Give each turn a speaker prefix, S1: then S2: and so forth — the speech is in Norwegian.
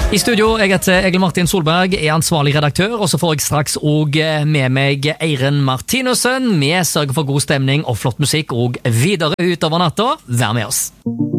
S1: I studio, jeg heter Egil Martin Solberg, er ansvarlig redaktør, og så får jeg straks også med meg Eiren Martinussen. Vi sørger for god stemning og flott musikk og videre utover natta. Vær med oss.